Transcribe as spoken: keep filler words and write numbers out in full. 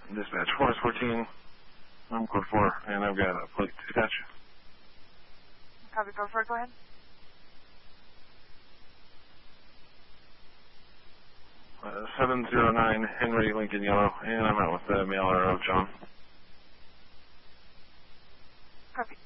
Dispatch, Forest fourteen, I'm code four, and I've got a plate to attach. Copy, go for it, go ahead. Uh, seven zero nine Henry Lincoln Yellow, and I'm out with the mailer of John. Copy.